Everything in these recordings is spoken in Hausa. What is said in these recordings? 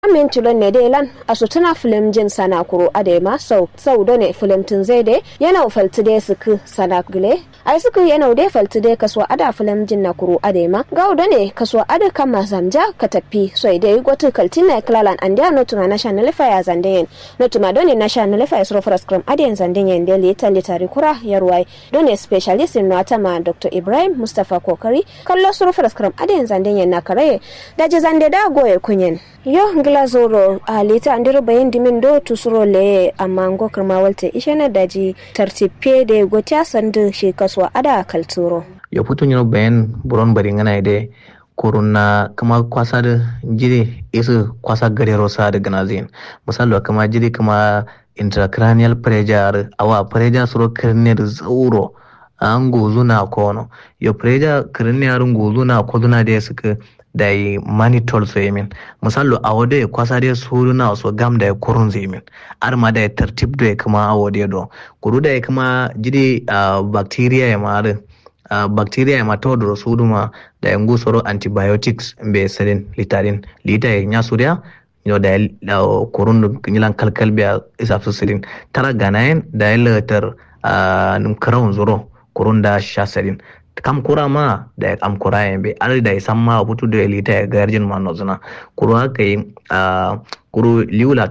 Amin tulon ne dai lan asutuna film jin sana kuro adema sau done film tun zai dai yana falti dai suku sana gule ai suku yana dai falti dai kaso ada film jin na kuro adema ga done kaso ada kama zamja ka tafi so dai gotu kaltina klalan andia notuma national fire zandenyen notuma done national fire so for scrum adien zandenyen dai litari kura yarwai done specialist in ma Dr. Ibrahim Mustafa Kokari kallo so for scrum adien zandenyen na kare daje zande da goye kunyen yo glazoro a lita andiro bayin dimin do tusuro le amma ngo kirma walte ishena daji tartipe de gotia sandu shi kaswa ada kalturo yo putu nyino bayin buron bari ngana ide kuruna kama kwasa da jiri isu kwasa gare rosa da ganazin misalo kama jiri kama intracranial pressure awa pressure suro kirne da zauro an gozu na kono yo pressure kirne arun gozu na koduna da suka da yi manitol so yemin misalo awode kwasa da suru na so gam da kurun zemin arma da tartib da kuma awode do kuru da kuma jiri bacteria ya mare bacteria ya matodoro suduma da yangu soro antibiotics be serin litarin lita ya nya surya yo da kurun kinyilan kalkal biya isafsu serin tara ganayen da letter num karawun zoro kurun da sha serin kam kura ma da am kura yembe ari da samma butu da lita ya garjin ma nozuna kuru haka yi kuru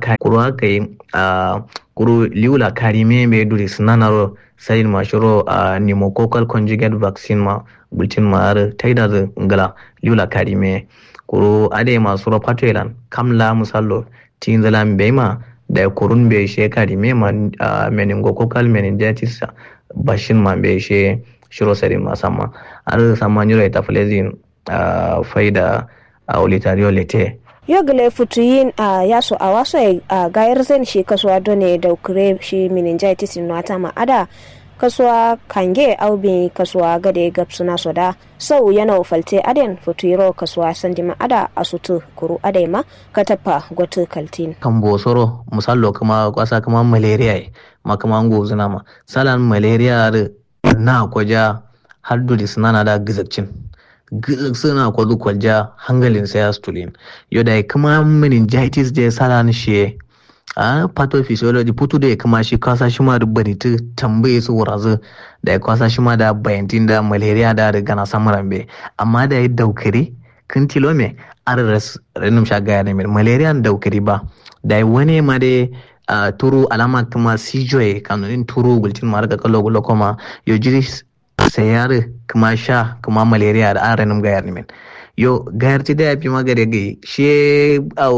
liula karime me duri sinanaro sayin mashiro pneumococcal conjugate vaccine ma bulletin ma ar taida da ngala liula karime kuru ade masu rapatoilan kamla musallo tin zalam bema da kurun be she karime ma meningococcal meningitis bashin ma be she shiro sarin ma sama ar sama nyiro etaflezin faida aulitario lete yogle futuyin yaso a waso a gayar zen shi kasuwa done da ukure shi meningitis nata ma ada kasuwa kange aubi kasuwa gade gapsuna soda sau yana falte aden futuro kasuwa sandi ma ada asutu kuru adai ma katapa gotu kaltin kan bosoro musallo kuma kwasa kuma malaria ma kuma ngozuna ma salan malaria na kwaja haddu disnana da gizacin suna kwazu kwalja hangalin sai astulin yau da kuma meningitis da salan shi a pathophysiology putu da kuma shi kasa shi ma rubani ta tambaye su wurazu da kwasa shi ma da bayantin da malaria da riga na samuran be amma da ya daukari kan tilome arras renum shagaya ne malaria daukari ba da wani ma da turu alama kuma sijoy kanunin turu gultin ma daga kallo kuma yo jiri sayar kuma sha kuma malaria da aranum gayar ne yo gayar ti da yafi magare gai she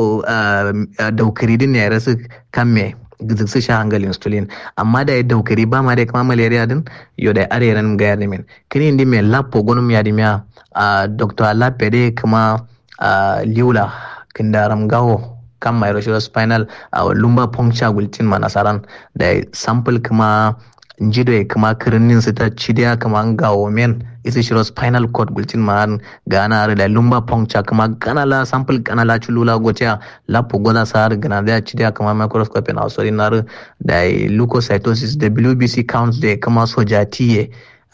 daukari din ya rasu kamme su sha hangalin insulin amma da ya daukari ba ma da kuma malaria din yo da aranum gayar ne kini indi me lapo gonum ya dimya dr lapede kuma liula kindaram gawo kan spinal lumbar puncture gultin ma nasaran da sample kuma njido kuma kirinin su ta cidiya kuma gawo men isi shiro spinal cord gultin ma gana da lumbar puncture kuma ganala sample ganala chulula gotia lapo gola sar gana da cidiya kuma microscope na sorry nar da leukocytosis da WBC counts da kuma sojatiye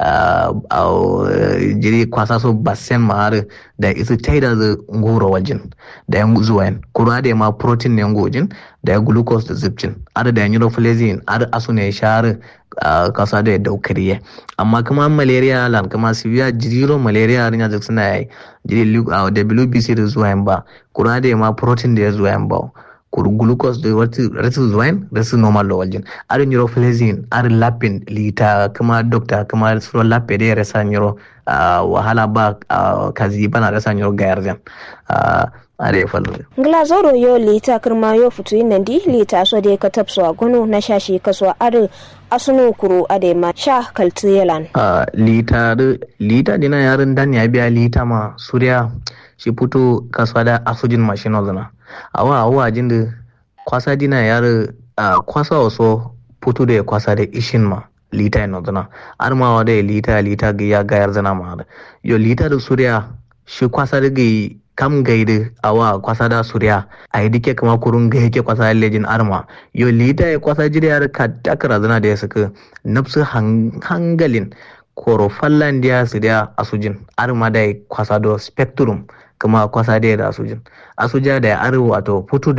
jiri kwasa so basen ma'ar da isi taida da ngoro waljin da yan zuwayen kura da ma protein ne ngojin da ya glucose da zipcin ada da neurofilazin ada asu ne shar kasa da daukariye amma kuma malaria lan kuma severe jiriro malaria rinya da suna yi jiri WBC da zuwayen ba kura da ma protein da ya zuwayen ba kuru glucose da rasu zuwain rasu normal lowalin ari neurofilazin ari lapin lita kuma doctor kuma suro lape da ya rasa neuro wahala ba kazi bana rasa neuro gayar zan are fallo glazoro yo lita kirma yo futu nandi lita so de ka tapso agono na shashi kaso ari asunu kuru adema sha kaltu yelan lita dina yarin dan ya biya lita ma surya shi fito kasuwa da asujin machine zana awa jin da kwasa dina yar kwasa waso putu da kwasa da ishin ma lita yana zana armawa da lita ga ya gayar zana ma yo lita da surya shi kwasa da gai kam gaide awa kwasa da surya a yi dike kama kurun ga yake kwasa lejin arma yo lita ya kwasa jiriyar ka takara zana da ya saka nafsu hangalin korofallan da su da asujin arma da kwasa da spectrum kuma kwasa da asujin asuja da arewa wato putu